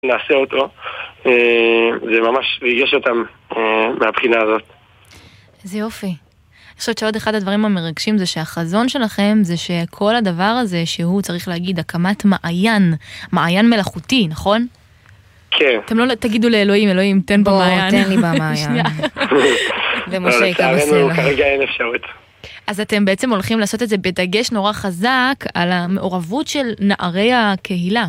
נעשה אותו. זה ממש ריגש אותם מהבחינה הזאת. איזה יופי. אני חושבת שעוד אחד הדברים המרגשים זה שהחזון שלכם זה שכל הדבר הזה שהוא צריך להגיד הקמת מעיין מלאכותי, נכון? כן. אתם לא תגידו לאלוהים, אלוהים תן במעיין. תן לי במעיין. ומשה יקה בסלע. כרגע אין אפשרות. אז אתם בעצם הולכים לעשות את זה בדגש נורא חזק על המעורבות של נערי הקהילה.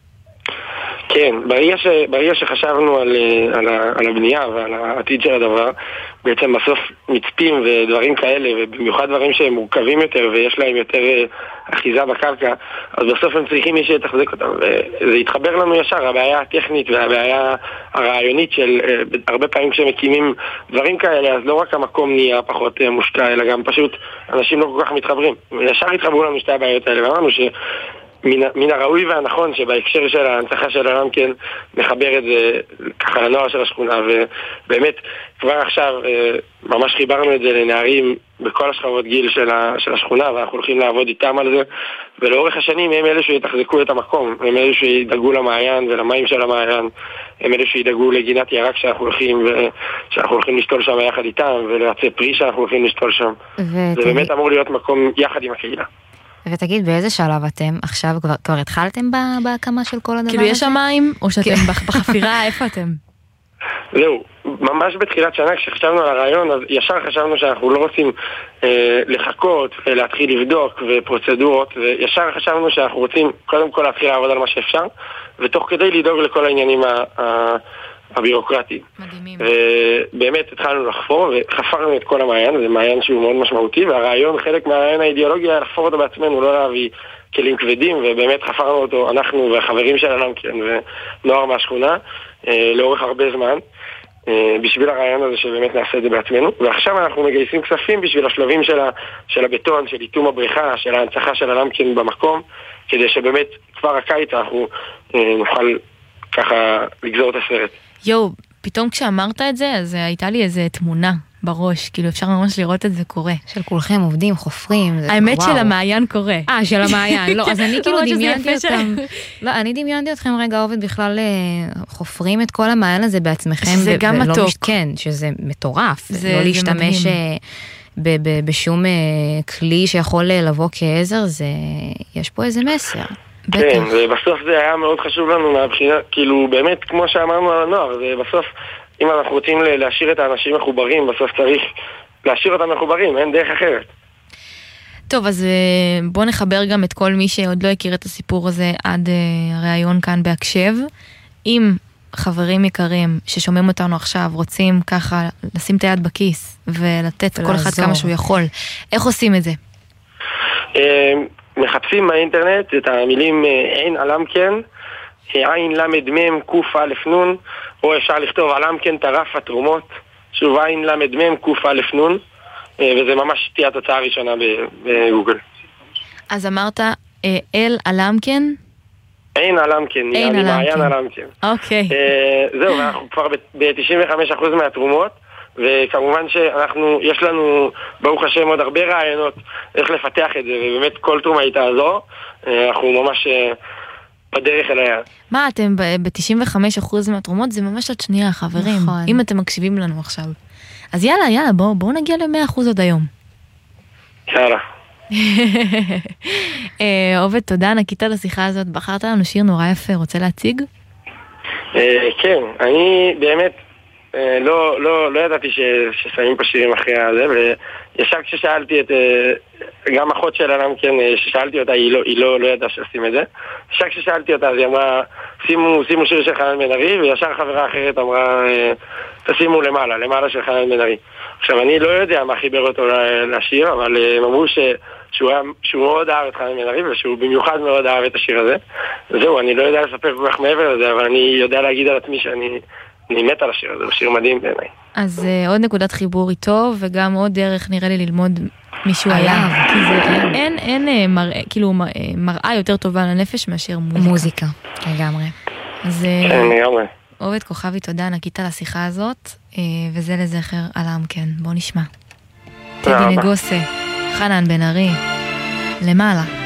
כן, ברגע שחשבנו על הבנייה ועל העתיד של הדבר, בעצם בסוף מצפים ודברים כאלה, ובמיוחד דברים שהם מורכבים יותר ויש להם יותר אחיזה בקרקע, אז בסוף הם צריכים מי שיתחזק אותם. וזה התחבר לנו ישר, הבעיה הטכנית והבעיה הרעיונית של הרבה פעמים כשמקימים דברים כאלה, אז לא רק המקום נהיה פחות מושקע, אלא גם פשוט אנשים לא כל כך מתחברים. ישר התחברו לנו שתי הבעיות האלה, ואמרנו מן הראוי והנכון שבהקשר של ההנצחה של העולם כן מחבר את זה ככה לנוער של השכונה, ובאמת כבר עכשיו ממש חיברנו את זה לנערים בכל השכבות גיל של השכונה, ואנחנו הולכים לעבוד איתם על זה, ולאורך השנים הם אלה שיתחזקו את המקום, הם אלה שידאגו למעיין ולמים של המעיין, הם אלה שידאגו לגינת ירק שאנחנו הולכים לשתול שם יחד איתם, ולעצי פרי שאנחנו הולכים לשתול שם. זה באמת אמור להיות מקום יחד עם הקהילה. ותגיד, באיזה שלב אתם עכשיו כבר התחלתם בהקמה של כל הדבר הזה? כאילו יש המים, או שאתם בחפירה, איפה אתם? זהו, ממש בתחילת שנה כשחשבנו על הרעיון, אז ישר חשבנו שאנחנו לא רוצים לחכות ולהתחיל לבדוק ופרוצדורות, וישר חשבנו שאנחנו רוצים קודם כל להתחיל לעבוד על מה שאפשר, ותוך כדי לדאוג לכל העניינים הבירוקרטיים. מדהימים. ובאמת התחלנו לחפור וחפרנו את כל המעיין, זה מעיין שהוא מאוד משמעותי, והרעיון, חלק מהרעיון האידיאולוגי היה לחפור אותו בעצמנו, לא להביא כלים כבדים, ובאמת חפרנו אותו אנחנו והחברים שלנו ונוער מהשכונה לאורך הרבה זמן, בשביל הרעיון הזה שבאמת נעשה את זה בעצמנו. ועכשיו אנחנו מגייסים כספים בשביל השלבים של הבטון, של איתום הבריכה, של ההנצחה של הלמקין במקום, כדי שבאמת כבר הקיץ אנחנו נוכל ככה לגזור את הסרט. יו, פתאום כשאמרת את זה, אז הייתה לי איזה תמונה בראש, כאילו אפשר ממש לראות את זה קורה. של כולכם עובדים, חופרים. האמת של המעיין קורה. של המעיין, לא, אז אני כאילו דמיינתי אותם. לא, אני דמיינתי אתכם רגע עובד בכלל חופרים את כל המעיין הזה בעצמכם. שזה גם מתוק. כן, שזה מטורף. לא להשתמש בשום כלי שיכול לבוא כעזר, יש פה איזה מסר. כן, ובסוף זה היה מאוד חשוב לנו מהבחינה, כאילו באמת כמו שאמרנו על הנוער, ובסוף אם אנחנו רוצים להשאיר את האנשים מחוברים, בסוף צריך להשאיר אותם מחוברים, אין דרך אחרת. טוב, אז בוא נחבר גם את כל מי שעוד לא הכיר את הסיפור הזה עד הרעיון כאן בהקשב. אם חברים יקרים ששומעים אותנו עכשיו רוצים ככה לשים את היד בכיס ולתת כל אחד כמה שהוא יכול, איך עושים את זה? מחפשים באינטרנט את המילים אין אלמקן, עין למד מם קוף א' נון, או אפשר לכתוב אלמקן טרף התרומות, שוב עין למד מם קוף א' נון, וזה ממש תהיה התוצאה הראשונה בגוגל. אז אמרת אל אלמקן? אין אלמקן, נראה לי מעיין אלמקן. אוקיי. זהו, אנחנו כבר ב-95% מהתרומות, וכמובן יש לנו ברוך השם עוד הרבה רעיונות איך לפתח את זה, ובאמת כל תרומה היא תעזור, אנחנו ממש בדרך אליה. מה, אתם ב-95% מהתרומות? זה ממש עוד שנייה, חברים. נכון. אם אתם מקשיבים לנו עכשיו. אז יאללה, בואו נגיע ל-100% עוד היום. יאללה. עובד, תודה ענקית על השיחה הזאת. בחרת לנו שיר נורא יפה, רוצה להציג? כן, אני באמת לא ידעתי ששמים פה שירים אחרי הזה, וישר כששאלתי את גם אחות של אלמקן, ששאלתי אותה, היא לא ידעה שעושים את זה. ישר כששאלתי אותה, אז היא אמרה, שימו שיר של חנן בן ארי, וישר חברה אחרת אמרה, תשימו למעלה של חנן בן ארי. עכשיו, אני לא יודע מה חיבר אותו לשיר, אבל הם אמרו שהוא מאוד אהב את חנן בן ארי, ושהוא במיוחד מאוד אהב את השיר הזה. זהו, אני לא יודע לספר כל כך מעבר לזה, אבל אני יודע להגיד על עצמי שאני מת על השיר הזה, הוא שיר מדהים בעיניי. אז עוד נקודת חיבור איתו, וגם עוד דרך נראה לי ללמוד מישהו עליו, כי זה אין מראה יותר טובה לנפש מאשר מוזיקה, לגמרי. אז לגמרי. עובד כוכבי, תודה ענקית על השיחה הזאת, וזה לזכר אלמקן. בואו נשמע. טדי נגוסה, חנן בן ארי, למעלה.